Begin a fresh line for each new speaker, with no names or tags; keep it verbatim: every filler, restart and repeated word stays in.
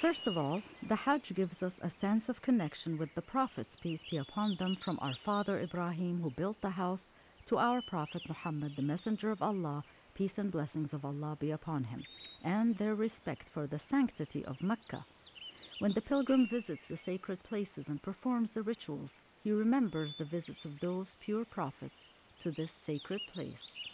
First of all, the Hajj gives us a sense of connection with the prophets, peace be upon them, from our father Ibrahim, who built the house, to our Prophet Muhammad, the Messenger of Allah, peace and blessings of Allah be upon him, and their respect for the sanctity of Mecca. When the pilgrim visits the sacred places and performs the rituals, he remembers the visits of those pure prophets to this sacred place.